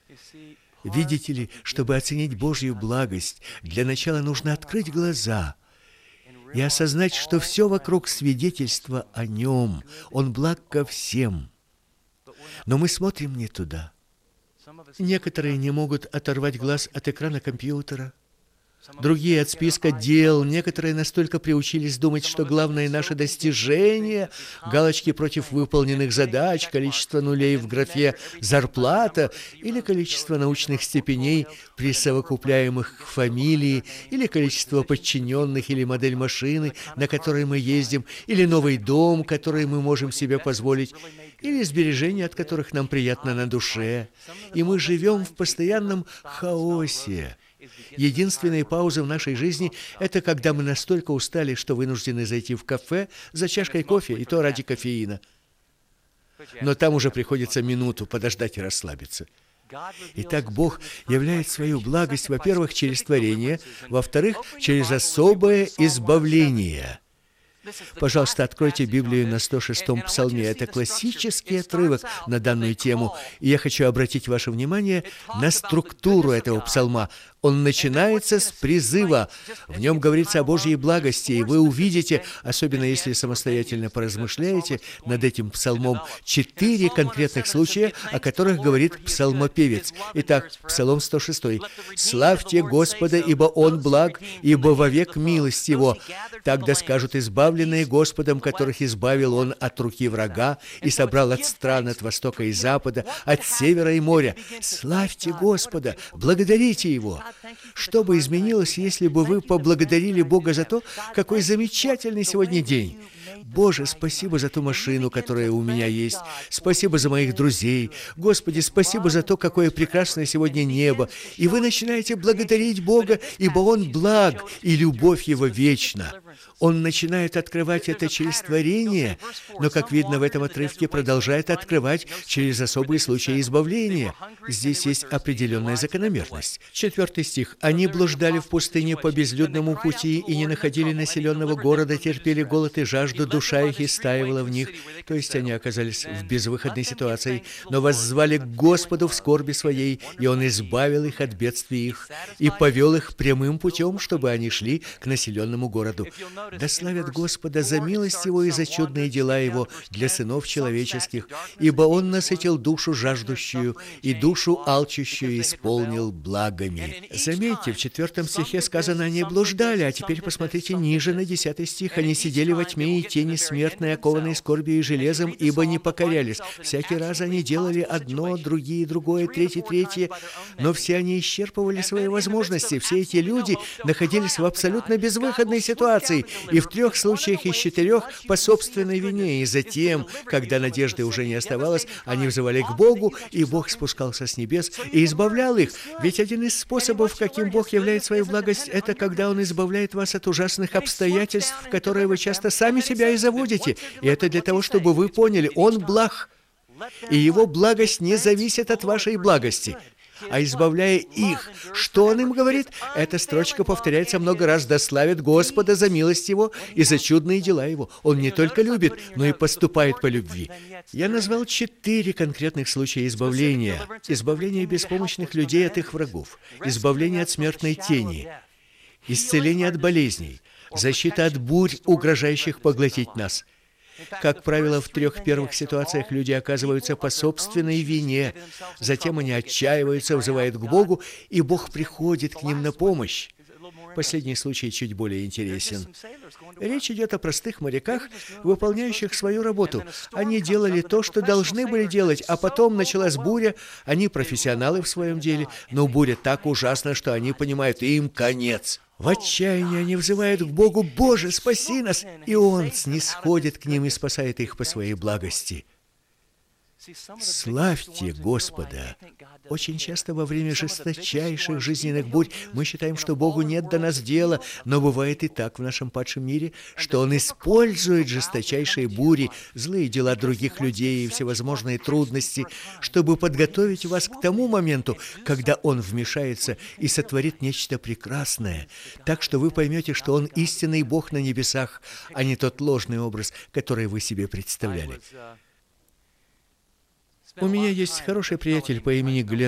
Видите ли, чтобы оценить Божью благость, для начала нужно открыть глаза и осознать, что все вокруг свидетельство о Нем. Он благ ко всем. Но мы смотрим не туда. Некоторые не могут оторвать глаз от экрана компьютера, другие от списка дел, некоторые настолько приучились думать, что главное наше достижение, галочки против выполненных задач, количество нулей в графе «зарплата» или количество научных степеней, присовокупляемых к фамилии, или количество подчиненных, или модель машины, на которой мы ездим, или новый дом, который мы можем себе позволить, или сбережения, от которых нам приятно на душе. И мы живем в постоянном хаосе. Единственная пауза в нашей жизни – это когда мы настолько устали, что вынуждены зайти в кафе за чашкой кофе, и то ради кофеина. Но там уже приходится минуту подождать и расслабиться. Итак, Бог являет свою благость, во-первых, через творение, во-вторых, через особое избавление. Пожалуйста, откройте Библию на 106-м псалме. Это классический отрывок на данную тему. И я хочу обратить ваше внимание на структуру этого псалма. Он начинается с призыва. В нем говорится о Божьей благости, и вы увидите, особенно если самостоятельно поразмышляете над этим псалмом, 4 конкретных случая, о которых говорит псалмопевец. Итак, Псалом 106. «Славьте Господа, ибо Он благ, ибо вовек милость Его. Тогда скажут избавленные Господом, которых избавил Он от руки врага и собрал от стран от востока и запада, от севера и моря. Славьте Господа, благодарите Его». Что бы изменилось, если бы вы поблагодарили Бога за то, какой замечательный сегодня день? Боже, спасибо за ту машину, которая у меня есть. Спасибо за моих друзей. Господи, спасибо за то, какое прекрасное сегодня небо. И вы начинаете благодарить Бога, ибо Он благ, и любовь Его вечна. Он начинает открывать это через творение, но, как видно в этом отрывке, продолжает открывать через особые случаи избавления. Здесь есть определенная закономерность. 4 стих. «Они блуждали в пустыне по безлюдному пути и не находили населенного города, терпели голод и жажду, душа их истаивала в них». То есть они оказались в безвыходной ситуации, но воззвали к Господу в скорби своей, и Он избавил их от бедствий их и повел их прямым путем, чтобы они шли к населенному городу. Да славят Господа за милость Его и за чудные дела Его для сынов человеческих, ибо Он насытил душу жаждущую и душу алчущую исполнил благами. Заметьте, в 4 стихе сказано, они блуждали, а теперь посмотрите ниже на 10 стих. Они сидели во тьме и тени смертной, окованной скорбью и железом, ибо не покорялись. Всякий раз они делали одно, другие другое, третье, но все они исчерпывали свои возможности. Все эти люди находились в абсолютно безвыходной ситуации, и в 3 случаях из 4 по собственной вине. И затем, когда надежды уже не оставалось, они взывали к Богу, и Бог спускался с небес и избавлял их. Ведь один из способов, каким Бог являет свою благость, это когда Он избавляет вас от ужасных обстоятельств, в которые вы часто сами себя и заводите. И это для того, чтобы вы поняли, Он благ, и Его благость не зависит от вашей благости. А избавляя их, что Он им говорит? Эта строчка повторяется много раз. «Да славят Господа за милость Его и за чудные дела Его». Он не только любит, но и поступает по любви. Я назвал 4 конкретных случая избавления. Избавление беспомощных людей от их врагов, избавление от смертной тени, исцеление от болезней, защита от бурь, угрожающих поглотить нас. Как правило, в 3 первых ситуациях люди оказываются по собственной вине. Затем они отчаиваются, взывают к Богу, и Бог приходит к ним на помощь. Последний случай чуть более интересен. Речь идет о простых моряках, выполняющих свою работу. Они делали то, что должны были делать, а потом началась буря. Они профессионалы в своем деле, но буря так ужасна, что они понимают, им конец. В отчаянии они взывают к Богу: «Боже, спаси нас!» И Он снисходит к ним и спасает их по своей благости. Славьте Господа! Очень часто во время жесточайших жизненных бурь мы считаем, что Богу нет до нас дела, но бывает и так в нашем падшем мире, что Он использует жесточайшие бури, злые дела других людей и всевозможные трудности, чтобы подготовить вас к тому моменту, когда Он вмешается и сотворит нечто прекрасное, так что вы поймете, что Он истинный Бог на небесах, а не тот ложный образ, который вы себе представляли. У меня есть хороший приятель по имени Глен.